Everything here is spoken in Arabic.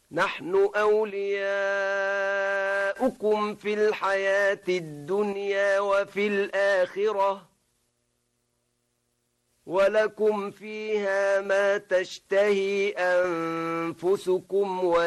نحن أولياؤكم في الحياة الدنيا وفي الآخرة ولكم فيها ما تشتهي أنفسكم